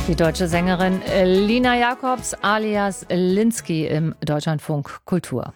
Die deutsche Sängerin Lina Jacobs alias Linsky im Deutschlandfunk Kultur.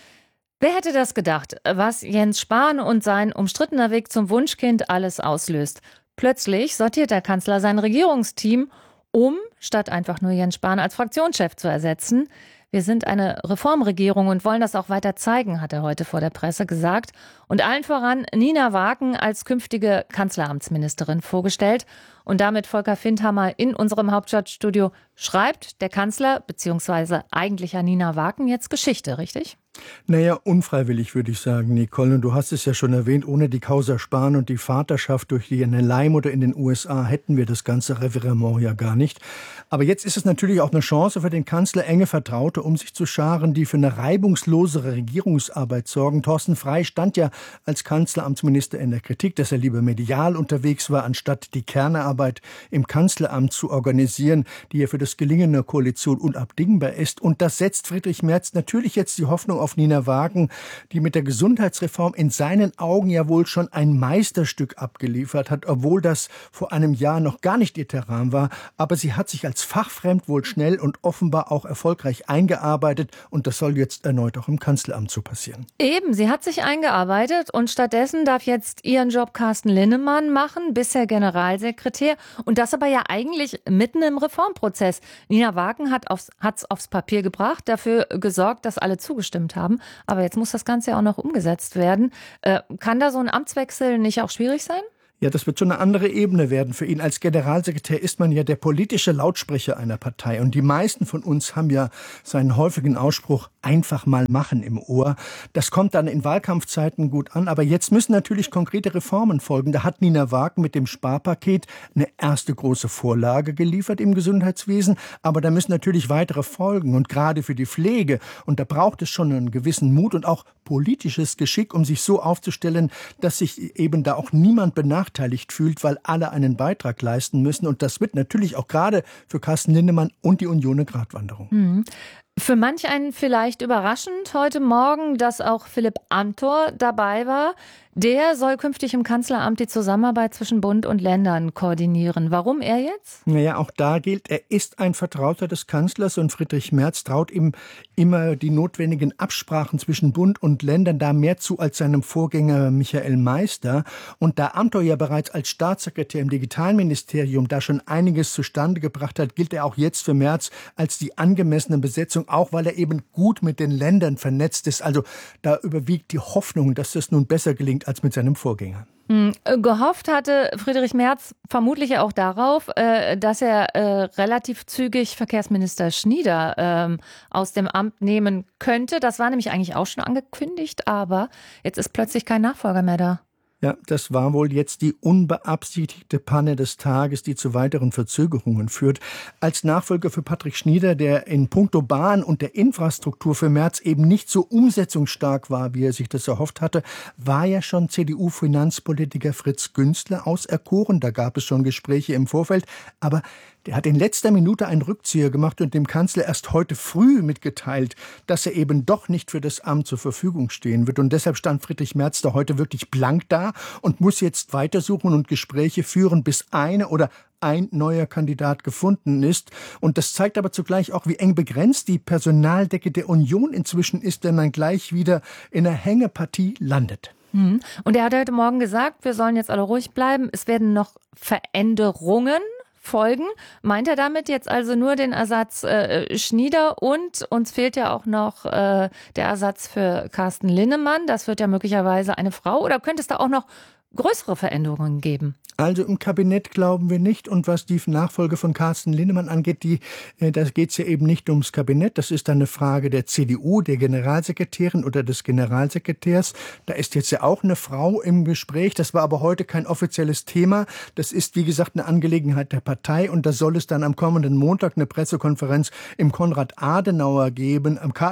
Wer hätte das gedacht, was Jens Spahn und sein umstrittener Weg zum Wunschkind alles auslöst? Plötzlich sortiert der Kanzler sein Regierungsteam statt einfach nur Jens Spahn als Fraktionschef zu ersetzen. Wir sind eine Reformregierung und wollen das auch weiter zeigen, hat er heute vor der Presse gesagt. Und allen voran Nina Wagen als künftige Kanzleramtsministerin vorgestellt. Und damit Volker Findhammer in unserem Hauptstadtstudio schreibt der Kanzler bzw. eigentlicher Nina Wagen jetzt Geschichte, richtig? Naja, unfreiwillig würde ich sagen, Nicole. Und du hast es ja schon erwähnt, ohne die Causa Spahn und die Vaterschaft durch die Leihmutter in den USA hätten wir das ganze Revirement ja gar nicht. Aber jetzt ist es natürlich auch eine Chance für den Kanzler, enge Vertraute um sich zu scharen, die für eine reibungslosere Regierungsarbeit sorgen. Thorsten Frey stand ja als Kanzleramtsminister in der Kritik, dass er lieber medial unterwegs war, anstatt die Kernarbeit im Kanzleramt zu organisieren, die ja für das Gelingen der Koalition unabdingbar ist. Und das setzt Friedrich Merz natürlich jetzt die Hoffnung auf Nina Wagen, die mit der Gesundheitsreform in seinen Augen ja wohl schon ein Meisterstück abgeliefert hat, obwohl das vor einem Jahr noch gar nicht ihr Terrain war. Aber sie hat sich als fachfremd wohl schnell und offenbar auch erfolgreich eingearbeitet. Und das soll jetzt erneut auch im Kanzleramt so passieren. Eben, sie hat sich eingearbeitet und stattdessen darf jetzt ihren Job Carsten Linnemann machen, bisher Generalsekretär. Und das aber ja eigentlich mitten im Reformprozess. Nina Wagen hat's aufs Papier gebracht, dafür gesorgt, dass alle zugestimmt haben. Aber jetzt muss das Ganze ja auch noch umgesetzt werden. Kann da so ein Amtswechsel nicht auch schwierig sein? Ja, das wird schon eine andere Ebene werden für ihn. Als Generalsekretär ist man ja der politische Lautsprecher einer Partei. Und die meisten von uns haben ja seinen häufigen Ausspruch einfach mal machen im Ohr. Das kommt dann in Wahlkampfzeiten gut an. Aber jetzt müssen natürlich konkrete Reformen folgen. Da hat Nina Wagen mit dem Sparpaket eine erste große Vorlage geliefert im Gesundheitswesen. Aber da müssen natürlich weitere folgen. Und gerade für die Pflege. Und da braucht es schon einen gewissen Mut und auch politisches Geschick, um sich so aufzustellen, dass sich eben da auch niemand benachteiligt fühlt, weil alle einen Beitrag leisten müssen. Und das wird natürlich auch gerade für Carsten Linnemann und die Union eine Gratwanderung. Mhm. Für manch einen vielleicht überraschend heute Morgen, dass auch Philipp Amthor dabei war. Der soll künftig im Kanzleramt die Zusammenarbeit zwischen Bund und Ländern koordinieren. Warum er jetzt? Naja, auch da gilt, er ist ein Vertrauter des Kanzlers und Friedrich Merz traut ihm immer die notwendigen Absprachen zwischen Bund und Ländern da mehr zu als seinem Vorgänger Michael Meister. Und da Amthor ja bereits als Staatssekretär im Digitalministerium da schon einiges zustande gebracht hat, gilt er auch jetzt für Merz als die angemessene Besetzung, auch weil er eben gut mit den Ländern vernetzt ist. Also da überwiegt die Hoffnung, dass das nun besser gelingt als mit seinem Vorgänger. Gehofft hatte Friedrich Merz vermutlich auch darauf, dass er relativ zügig Verkehrsminister Schnieder aus dem Amt nehmen könnte. Das war nämlich eigentlich auch schon angekündigt, aber jetzt ist plötzlich kein Nachfolger mehr da. Ja, das war wohl jetzt die unbeabsichtigte Panne des Tages, die zu weiteren Verzögerungen führt. Als Nachfolger für Patrick Schnieder, der in puncto Bahn und der Infrastruktur für Merz eben nicht so umsetzungsstark war, wie er sich das erhofft hatte, war ja schon CDU-Finanzpolitiker Fritz Günzler auserkoren. Da gab es schon Gespräche im Vorfeld, aber der hat in letzter Minute einen Rückzieher gemacht und dem Kanzler erst heute früh mitgeteilt, dass er eben doch nicht für das Amt zur Verfügung stehen wird. Und deshalb stand Friedrich Merz da heute wirklich blank da und muss jetzt weitersuchen und Gespräche führen, bis eine oder ein neuer Kandidat gefunden ist. Und das zeigt aber zugleich auch, wie eng begrenzt die Personaldecke der Union inzwischen ist, wenn man gleich wieder in einer Hängepartie landet. Und er hat heute Morgen gesagt, wir sollen jetzt alle ruhig bleiben. Es werden noch Veränderungen folgen. Meint er damit jetzt also nur den Ersatz Schnieder und uns fehlt ja auch noch der Ersatz für Carsten Linnemann. Das wird ja möglicherweise eine Frau. Oder könnte es da auch noch größere Veränderungen geben? Also im Kabinett glauben wir nicht. Und was die Nachfolge von Carsten Linnemann angeht, da geht es ja eben nicht ums Kabinett. Das ist eine Frage der CDU, der Generalsekretärin oder des Generalsekretärs. Da ist jetzt ja auch eine Frau im Gespräch. Das war aber heute kein offizielles Thema. Das ist, wie gesagt, eine Angelegenheit der Partei. Und da soll es dann am kommenden Montag eine Pressekonferenz im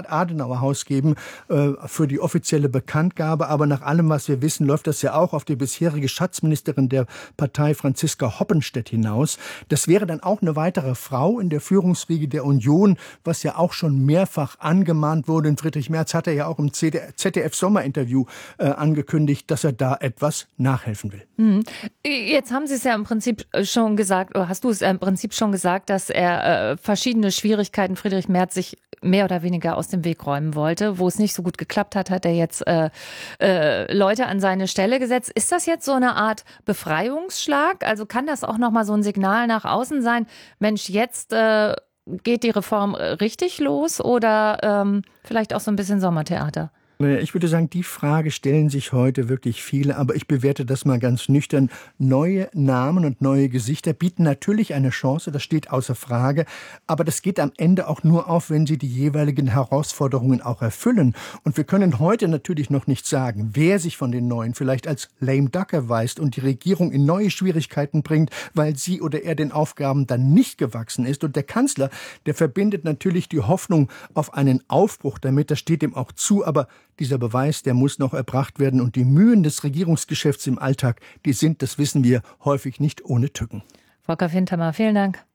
Konrad-Adenauer-Haus geben für die offizielle Bekanntgabe. Aber nach allem, was wir wissen, läuft das ja auch auf die bisher bisherige Schatzministerin der Partei Franziska Hoppenstedt hinaus. Das wäre dann auch eine weitere Frau in der Führungsriege der Union, was ja auch schon mehrfach angemahnt wurde. Und Friedrich Merz hat ja auch im ZDF-Sommerinterview angekündigt, dass er da etwas nachhelfen will. Jetzt haben Sie es ja im Prinzip schon gesagt, oder hast du es im Prinzip schon gesagt, dass er verschiedene Schwierigkeiten Friedrich Merz sich mehr oder weniger aus dem Weg räumen wollte. Wo es nicht so gut geklappt hat, hat er jetzt Leute an seine Stelle gesetzt. Ist das jetzt so eine Art Befreiungsschlag? Also kann das auch nochmal so ein Signal nach außen sein? Mensch, jetzt geht die Reform richtig los oder vielleicht auch so ein bisschen Sommertheater? Ich würde sagen, die Frage stellen sich heute wirklich viele, aber ich bewerte das mal ganz nüchtern. Neue Namen und neue Gesichter bieten natürlich eine Chance, das steht außer Frage, aber das geht am Ende auch nur auf, wenn sie die jeweiligen Herausforderungen auch erfüllen. Und wir können heute natürlich noch nicht sagen, wer sich von den Neuen vielleicht als lame duck erweist und die Regierung in neue Schwierigkeiten bringt, weil sie oder er den Aufgaben dann nicht gewachsen ist. Und der Kanzler, der verbindet natürlich die Hoffnung auf einen Aufbruch damit, das steht ihm auch zu, aber dieser Beweis, der muss noch erbracht werden und die Mühen des Regierungsgeschäfts im Alltag, die sind, das wissen wir, häufig nicht ohne Tücken. Volker Fintermer, vielen Dank.